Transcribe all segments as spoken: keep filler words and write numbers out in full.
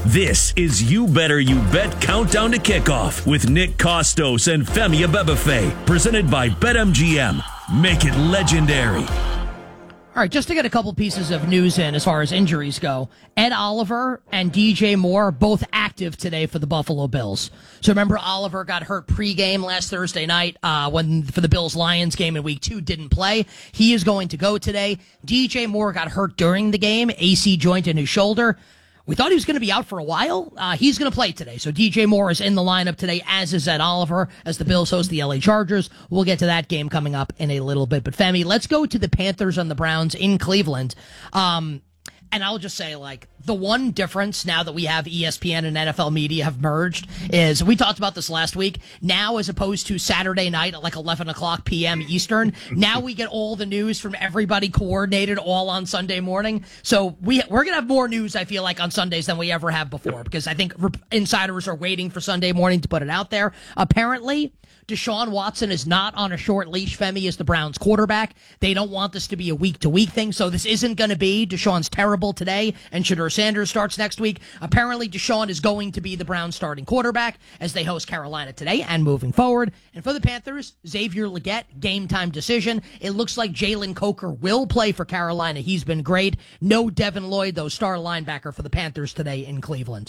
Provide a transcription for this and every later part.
This is You Better You Bet Countdown to Kickoff with Nick Kostos and Femi Abebefe, presented by BetMGM. Make it legendary. All right, just to get a couple pieces of news in as far as injuries go, Ed Oliver and D J Moore both active today for the Buffalo Bills. So remember, Oliver got hurt pregame last Thursday night uh, when for the Bills-Lions game in week two, didn't play. He is going to go today. D J Moore got hurt during the game, A C joint in his shoulder. We thought he was going to be out for a while. Uh, he's going to play today. So D J Moore is in the lineup today, as is Ed Oliver, as the Bills host the L A Chargers. We'll get to that game coming up in a little bit. But Femi, let's go to the Panthers and the Browns in Cleveland. Um, and I'll just say, like, the one difference now that we have E S P N and N F L media have merged is, we talked about this last week, now as opposed to Saturday night at like eleven o'clock p.m. Eastern, now we get all the news from everybody coordinated all on Sunday morning. So we, we're going to have more news, I feel like, on Sundays than we ever have before, because I think insiders are waiting for Sunday morning to put it out there. Apparently, Deshaun Watson is not on a short leash, Femi, as the Browns quarterback. They don't want this to be a week-to-week thing, so this isn't going to be Deshaun's terrible today and Shedeur Sanders starts next week. Apparently, Deshaun is going to be the Browns starting quarterback as they host Carolina today and moving forward. And for the Panthers, Xavier Legette, game-time decision. It looks like Jalen Coker will play for Carolina. He's been great. No Devin Lloyd, though, star linebacker for the Panthers today in Cleveland.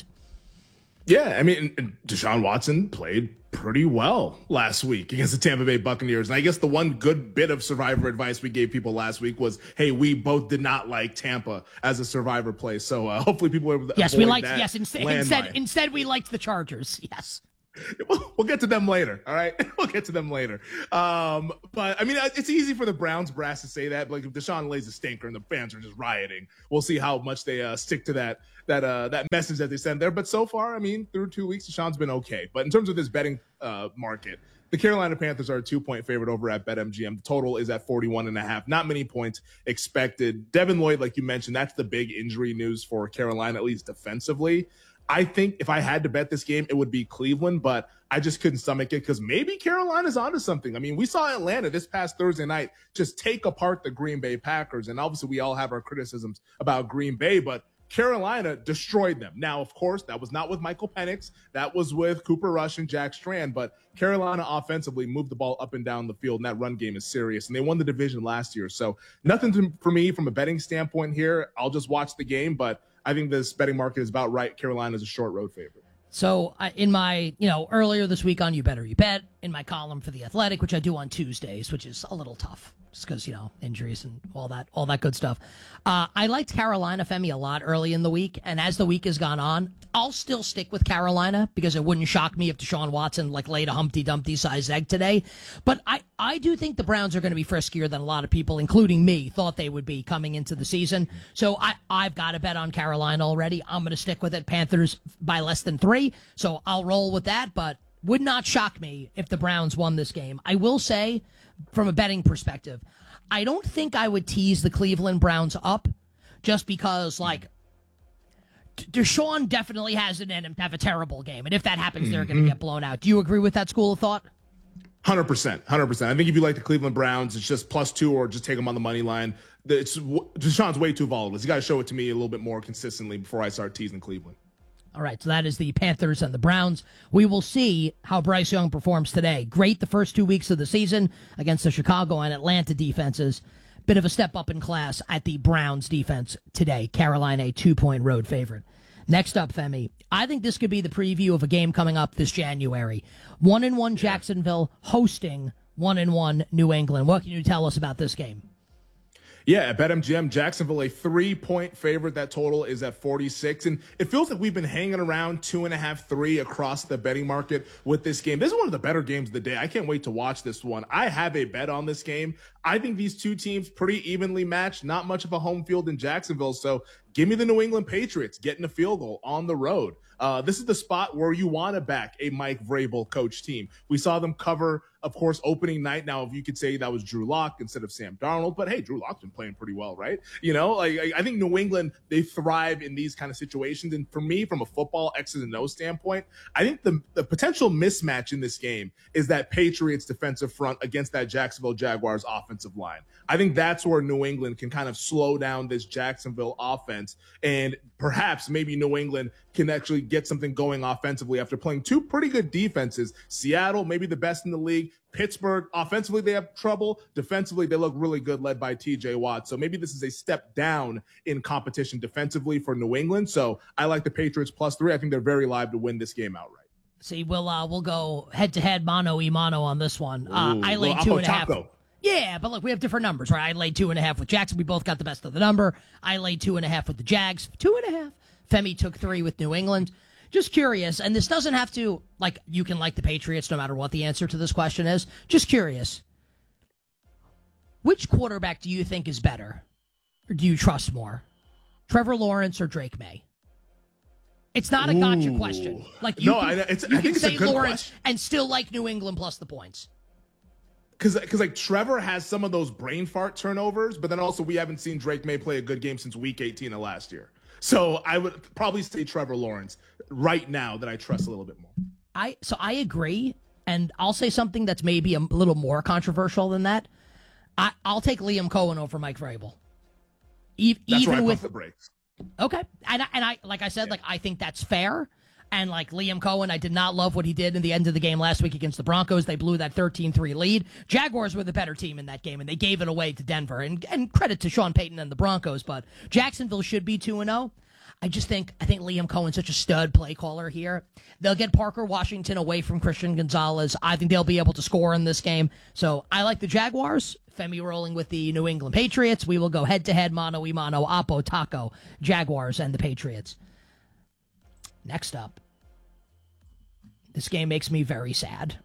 Yeah, I mean, Deshaun Watson played pretty well last week against the Tampa Bay Buccaneers. And I guess the one good bit of survivor advice we gave people last week was, hey, we both did not like Tampa as a survivor play. So uh, hopefully people were able to Yes, avoid we liked, that yes, instead, instead, instead we liked the Chargers. Yes. We'll get to them later, all right? We'll get to them later. Um, but, I mean, it's easy for the Browns brass to say that. But like, if Deshaun lays a stinker and the fans are just rioting, we'll see how much they uh, stick to that that uh, that message that they send there. But so far, I mean, through two weeks, Deshaun's been okay. But in terms of this betting uh, market, the Carolina Panthers are a two-point favorite over at BetMGM. The total is at forty-one and a half. Not many points expected. Devin Lloyd, like you mentioned, that's the big injury news for Carolina, at least defensively. I think if I had to bet this game, it would be Cleveland, but I just couldn't stomach it because maybe Carolina's onto something. I mean, we saw Atlanta this past Thursday night just take apart the Green Bay Packers, and obviously we all have our criticisms about Green Bay, but Carolina destroyed them. Now, of course, that was not with Michael Penix. That was with Cooper Rush and Jack Strand, but Carolina offensively moved the ball up and down the field, and that run game is serious, and they won the division last year. So nothing to, for me from a betting standpoint here. I'll just watch the game, but I think this betting market is about right. Carolina is a short road favorite. So uh, in my, you know, earlier this week on You Better You Bet, in my column for The Athletic, which I do on Tuesdays, which is a little tough just because, you know, injuries and all that, all that good stuff. Uh, I liked Carolina, Femi, a lot early in the week. And as the week has gone on, I'll still stick with Carolina because it wouldn't shock me if Deshaun Watson like laid a Humpty Dumpty size egg today. But I, I do think the Browns are going to be friskier than a lot of people, including me, thought they would be coming into the season. So I, I've got to bet on Carolina already. I'm going to stick with it. Panthers by less than three. So I'll roll with that, but would not shock me if the Browns won this game. I will say, from a betting perspective, I don't think I would tease the Cleveland Browns up just because, like, Deshaun definitely has it in him to have a terrible game. And if that happens, they're going to get blown out. Do you agree with that school of thought? one hundred percent. one hundred percent. I think if you like the Cleveland Browns, it's just plus two or just take them on the money line. It's, Deshaun's way too volatile. You got to show it to me a little bit more consistently before I start teasing Cleveland. All right, so that is the Panthers and the Browns. We will see how Bryce Young performs today. Great the first two weeks of the season against the Chicago and Atlanta defenses. Bit of a step up in class at the Browns defense today. Carolina, a two-point road favorite. Next up, Femi, I think this could be the preview of a game coming up this January. One and one Jacksonville hosting one and one New England. What can you tell us about this game? Yeah, at BetMGM, Jacksonville, a three-point favorite. That total is at forty-six. And it feels like we've been hanging around two and a half, three across the betting market with this game. This is one of the better games of the day. I can't wait to watch this one. I have a bet on this game. I think these two teams pretty evenly matched. Not much of a home field in Jacksonville. So give me the New England Patriots getting a field goal on the road. Uh, this is the spot where you want to back a Mike Vrabel coach team. We saw them cover, of course, opening night. Now, if you could say that was Drew Lock instead of Sam Darnold, but hey, Drew Lock's been playing pretty well, right? You know, like I think New England, they thrive in these kind of situations. And for me, from a football X's and O's standpoint, I think the, the potential mismatch in this game is that Patriots defensive front against that Jacksonville Jaguars offense. offensive line. I think that's where New England can kind of slow down this Jacksonville offense, and perhaps maybe New England can actually get something going offensively after playing two pretty good defenses. Seattle, maybe the best in the league. Pittsburgh, offensively, they have trouble. Defensively, they look really good, led by T J Watt. So maybe this is a step down in competition defensively for New England. So I like the Patriots plus three. I think they're very live to win this game outright. See, we'll uh, we'll go head to head, mano y mano on this one. Uh, Ooh, I laid well, two and a half. Taco. Yeah, but look, we have different numbers, right? I laid two and a half with Jackson. We both got the best of the number. I laid two and a half with the Jags. Two and a half. Femi took three with New England. Just curious, and this doesn't have to, like, you can like the Patriots no matter what the answer to this question is. Just curious. Which quarterback do you think is better? Or do you trust more? Trevor Lawrence or Drake May? It's not a gotcha Ooh. question. Like you no, can, I, it's, you I can think it's say a good Lawrence question. and still like New England plus the points. Because, because like Trevor has some of those brain fart turnovers, but then also we haven't seen Drake May play a good game since week eighteen of last year. So I would probably say Trevor Lawrence right now that I trust a little bit more. I so I agree, and I'll say something that's maybe a little more controversial than that. I, I'll take Liam Cohen over Mike Vrabel. E- That's even where I with pump the brakes. Okay. And I, and I like I said, yeah. like I think that's fair. And like Liam Cohen, I did not love what he did in the end of the game last week against the Broncos. They blew that thirteen three lead. Jaguars were the better team in that game, and they gave it away to Denver. And and credit to Sean Payton and the Broncos, but Jacksonville should be two and oh. I just think I think Liam Cohen's such a stud play caller here. They'll get Parker Washington away from Christian Gonzalez. I think they'll be able to score in this game. So I like the Jaguars. Femi rolling with the New England Patriots. We will go head-to-head, mano-y-mano, Apo, Taco, Jaguars, and the Patriots. Next up, this game makes me very sad.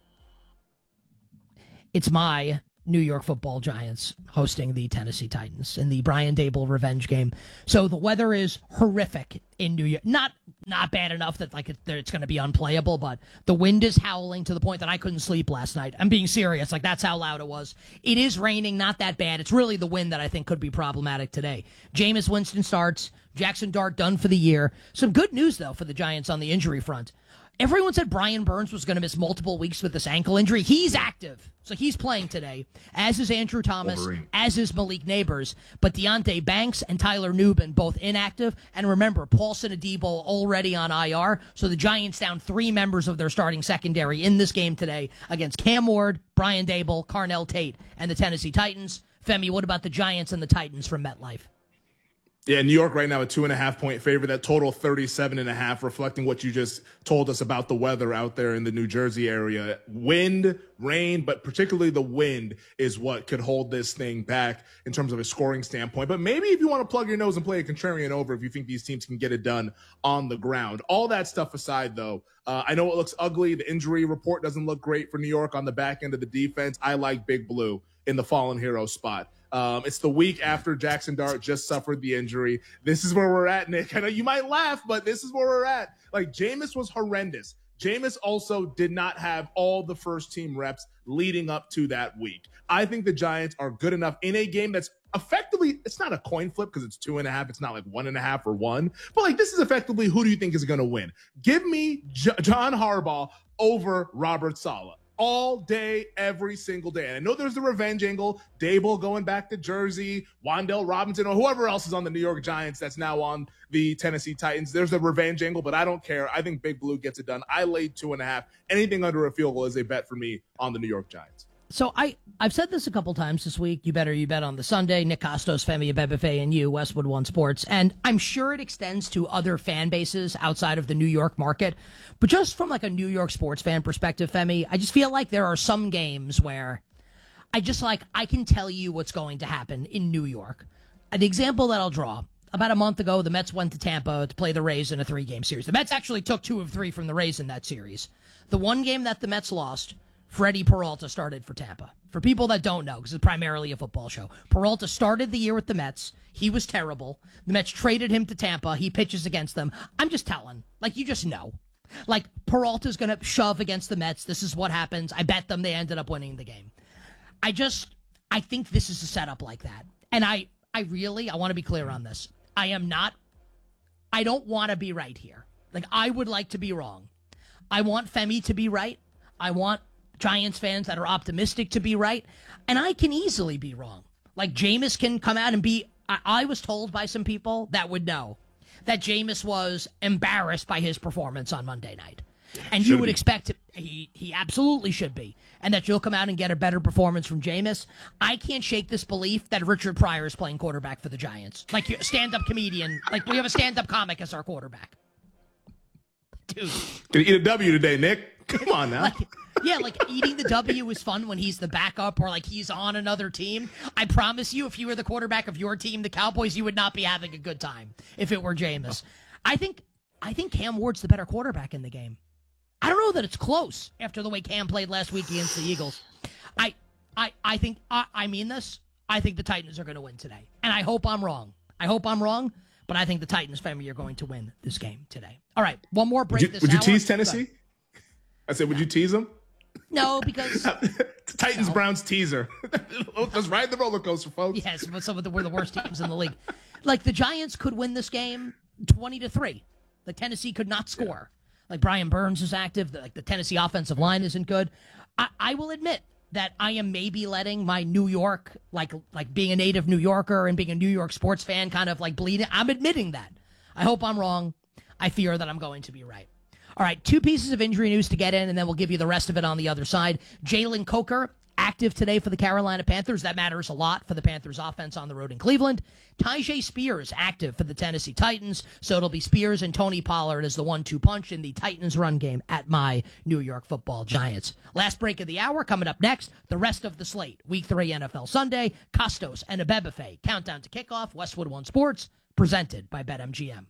It's my New York Football Giants hosting the Tennessee Titans in the Brian Daboll revenge game. So the weather is horrific in New York. Not not bad enough that like it, that it's going to be unplayable, but the wind is howling to the point that I couldn't sleep last night. I'm being serious. Like that's how loud it was. It is raining, not that bad. It's really the wind that I think could be problematic today. Jameis Winston starts. Jackson Dart done for the year. Some good news though for the Giants on the injury front. Everyone said Brian Burns was going to miss multiple weeks with this ankle injury. He's active, so he's playing today, as is Andrew Thomas, Wolverine. As is Malik Neighbors. But Deonte Banks and Tyler Nubin both inactive. And remember, Paulson Adebo already on I R, so the Giants down three members of their starting secondary in this game today against Cam Ward, Brian Daboll, Carnell Tate, and the Tennessee Titans. Femi, what about the Giants and the Titans from MetLife? Yeah, New York right now a two and a half point favorite. That total thirty-seven and a half, reflecting what you just told us about the weather out there in the New Jersey area. Wind, rain, but particularly the wind is what could hold this thing back in terms of a scoring standpoint. But maybe if you want to plug your nose and play a contrarian over, if you think these teams can get it done on the ground. All that stuff aside, though, uh, I know it looks ugly. The injury report doesn't look great for New York on the back end of the defense. I like Big Blue in the fallen hero spot. Um, it's the week after Jackson Dart just suffered the injury. This is where we're at, Nick. I know you might laugh, but this is where we're at. Like, Jameis was horrendous. Jameis also did not have all the first team reps leading up to that week. I think the Giants are good enough in a game that's effectively, it's not a coin flip because it's two and a half. It's not like one and a half or one. But like, this is effectively, who do you think is going to win? Give me J- John Harbaugh over Robert Saleh. All day, every single day. And I know there's the revenge angle, Daboll going back to Jersey, Wan'Dale Robinson, or whoever else is on the New York Giants that's now on the Tennessee Titans. There's the revenge angle, but I don't care. I think Big Blue gets it done. I laid two and a half. Anything under a field goal is a bet for me on the New York Giants. So I, I've said this a couple times this week. You better, you bet on the Sunday. Nick Costos, Femi Abebefe, and you, Westwood One Sports. And I'm sure it extends to other fan bases outside of the New York market. But just from like a New York sports fan perspective, Femi, I just feel like there are some games where I just like, I can tell you what's going to happen in New York. The example that I'll draw, about a month ago, the Mets went to Tampa to play the Rays in a three-game series. The Mets actually took two of three from the Rays in that series. The one game that the Mets lost, Freddie Peralta started for Tampa. For people that don't know, because it's primarily a football show, Peralta started the year with the Mets. He was terrible. The Mets traded him to Tampa. He pitches against them. I'm just telling. Like, you just know. Like, Peralta's going to shove against the Mets. This is what happens. I bet them they ended up winning the game. I just, I think this is a setup like that. And I, I really, I want to be clear on this. I am not, I don't want to be right here. Like, I would like to be wrong. I want Femi to be right. I want Giants fans that are optimistic to be right, and I can easily be wrong. Like, Jameis can come out and be, I, I was told by some people that would know that Jameis was embarrassed by his performance on Monday night. And you Should would be. expect, he he absolutely should be, and that you'll come out and get a better performance from Jameis. I can't shake this belief that Richard Pryor is playing quarterback for the Giants. Like, you're a stand-up comedian. Like, we have a stand-up comic as our quarterback. Dude. Gonna eat a W today, Nick. Come on now. Like, yeah, like, eating the W is fun when he's the backup or, like, he's on another team. I promise you, if you were the quarterback of your team, the Cowboys, you would not be having a good time if it were Jameis. I think, I think Cam Ward's the better quarterback in the game. I don't know that it's close after the way Cam played last week against the Eagles. I I, I think, I, I mean this, I think the Titans are going to win today. And I hope I'm wrong. I hope I'm wrong, but I think the Titans family are going to win this game today. All right, one more break Would you, this would you hour. tease Tennessee? I said, would you tease them? No, because... Titans-Browns teaser. Let's ride the roller coaster, folks. Yes, but some of the, we're the worst teams in the league. Like, the Giants could win this game twenty to three. Like, Tennessee could not score. Like, Brian Burns is active. The, like, the Tennessee offensive line isn't good. I, I will admit that I am maybe letting my New York, like, like being a native New Yorker and being a New York sports fan, kind of, like, bleed. I'm admitting that. I hope I'm wrong. I fear that I'm going to be right. All right, two pieces of injury news to get in, and then we'll give you the rest of it on the other side. Jalen Coker, active today for the Carolina Panthers. That matters a lot for the Panthers offense on the road in Cleveland. Tyjae Spears, active for the Tennessee Titans. So it'll be Spears and Tony Pollard as the one two punch in the Titans run game at my New York Football Giants. Last break of the hour coming up next. The rest of the slate. Week three N F L Sunday. Costos and Abebefe. Countdown to kickoff. Westwood One Sports. Presented by BetMGM.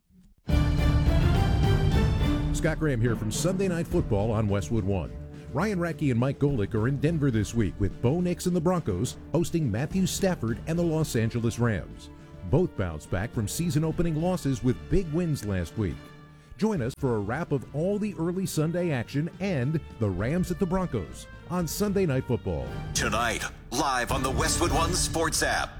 Scott Graham here from Sunday Night Football on Westwood One. Ryan Radke and Mike Golick are in Denver this week with Bo Nix and the Broncos hosting Matthew Stafford and the Los Angeles Rams. Both bounced back from season-opening losses with big wins last week. Join us for a wrap of all the early Sunday action and the Rams at the Broncos on Sunday Night Football. Tonight, live on the Westwood One Sports app.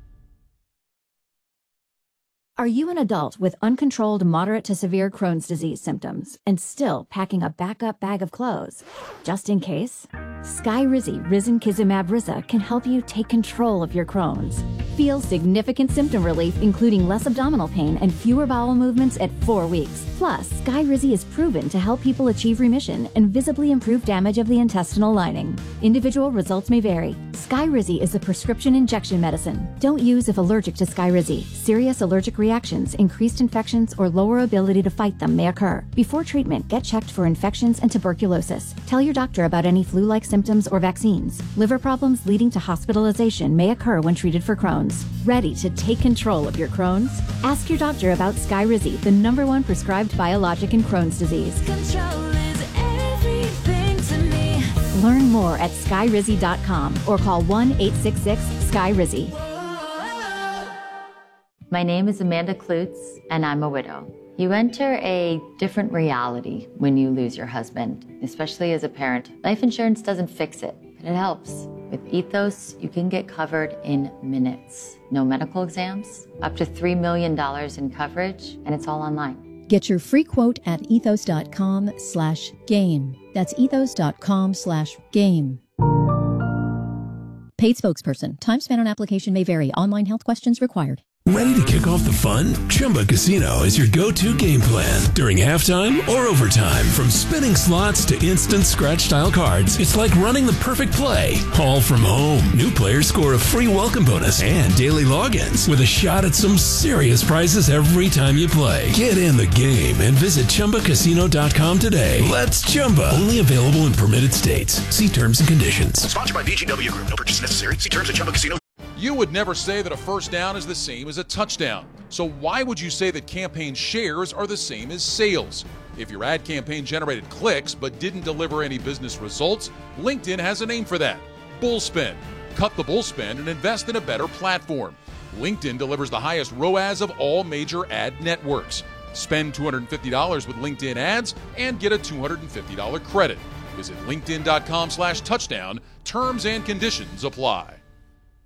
Are you an adult with uncontrolled moderate to severe Crohn's disease symptoms and still packing a backup bag of clothes? Just in case? Skyrizi Risankizumab Riza can help you take control of your Crohn's. Feel significant symptom relief, including less abdominal pain and fewer bowel movements at four weeks. Plus, Skyrizi is proven to help people achieve remission and visibly improve damage of the intestinal lining. Individual results may vary. Skyrizi is a prescription injection medicine. Don't use if allergic to Skyrizi. Serious allergic reactions, increased infections, or lower ability to fight them may occur. Before treatment, get checked for infections and tuberculosis. Tell your doctor about any flu-like symptoms or vaccines. Liver problems leading to hospitalization may occur when treated for Crohn's. Ready to take control of your Crohn's? Ask your doctor about Skyrizi, the number one prescribed biologic in Crohn's disease. Control is everything to me. Learn more at skyrizi dot com or call one eight six six sky rizi. My name is Amanda Klutz, and I'm a widow. You enter a different reality when you lose your husband, especially as a parent. Life insurance doesn't fix it, but it helps. With Ethos, you can get covered in minutes. No medical exams, up to three million dollars in coverage, and it's all online. Get your free quote at ethos.com slash game. That's ethos.com slash game. Paid spokesperson. Time spent on application may vary. Online health questions required. Ready to kick off the fun? Chumba Casino is your go-to game plan. During halftime or overtime, from spinning slots to instant scratch-style cards, it's like running the perfect play, all from home. New players score a free welcome bonus and daily logins with a shot at some serious prizes every time you play. Get in the game and visit Chumba Casino dot com today. Let's Chumba. Only available in permitted states. See terms and conditions. Sponsored by B G W Group. No purchase necessary. See terms at Chumba Casino. You would never say that a first down is the same as a touchdown. So why would you say that campaign shares are the same as sales? If your ad campaign generated clicks but didn't deliver any business results, LinkedIn has a name for that: Bullspend. Cut the bullspend and invest in a better platform. LinkedIn delivers the highest R O A S of all major ad networks. Spend two hundred fifty dollars with LinkedIn ads and get a two hundred fifty dollars credit. Visit linkedin.com slash touchdown. Terms and conditions apply.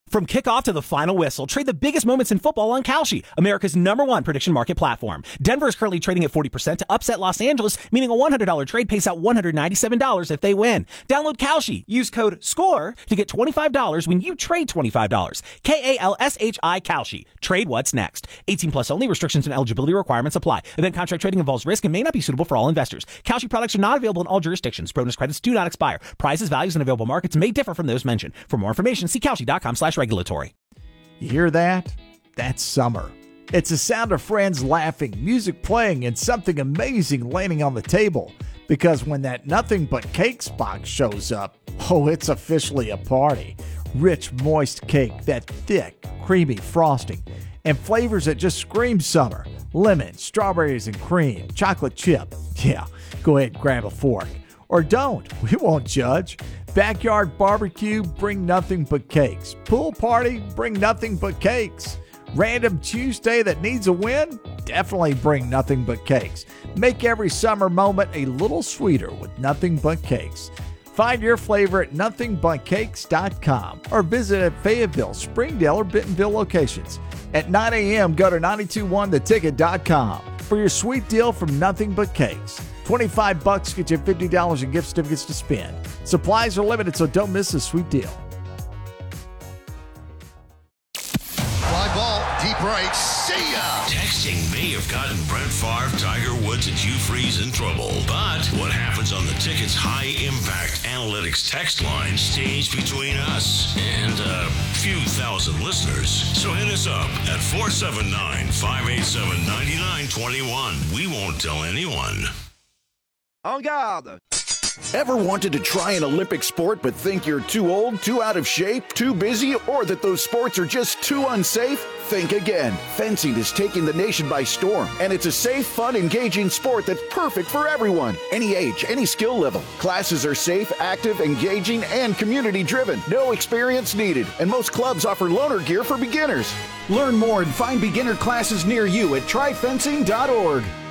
From kickoff to the final whistle, trade the biggest moments in football on Kalshi, America's number one prediction market platform. Denver is currently trading at forty percent to upset Los Angeles, meaning a one hundred dollars trade pays out one hundred ninety-seven dollars if they win. Download Kalshi. Use code SCORE to get twenty-five dollars when you trade twenty-five dollars. K A L S H I Kalshi. Trade what's next. eighteen plus only. Restrictions and eligibility requirements apply. Event contract trading involves risk and may not be suitable for all investors. Kalshi products are not available in all jurisdictions. Bonus credits do not expire. Prices, values, and available markets may differ from those mentioned. For more information, see Kalshi.com slash regulatory. You hear that? That's summer. It's the sound of friends laughing, music playing, and something amazing landing on the table. Because when that Nothing But Cakes box shows up, oh, it's officially a party. Rich, moist cake, that thick, creamy frosting, and flavors that just scream summer. Lemon, strawberries and cream, chocolate chip. Yeah, go ahead and grab a fork. Or don't. We won't judge. Backyard barbecue, bring nothing but cakes. Pool party, bring nothing but cakes. Random Tuesday that needs a win? Definitely bring nothing but cakes. Make every summer moment a little sweeter with nothing but cakes. Find your flavor at nothing but cakes dot com or visit at Fayetteville, Springdale, or Bentonville locations. At nine a.m., go to nine two one the ticket dot com for your sweet deal from Nothing But Cakes. twenty-five bucks get you fifty dollars in gift certificates to spend. Supplies are limited, so don't miss this sweet deal. Fly ball, deep right, see ya! Texting may have gotten Brett Favre, Tiger Woods, and Hugh Freeze in trouble. But what happens on the Ticket's high-impact analytics text line stays between us and a few thousand listeners. So hit us up at four seven nine, five eight seven, nine nine two one. We won't tell anyone. En garde! Ever wanted to try an Olympic sport but think you're too old, too out of shape, too busy, or that those sports are just too unsafe? Think again. Fencing is taking the nation by storm, and it's a safe, fun, engaging sport that's perfect for everyone. Any age, any skill level. Classes are safe, active, engaging, and community-driven. No experience needed, and most clubs offer loaner gear for beginners. Learn more and find beginner classes near you at try fencing dot org.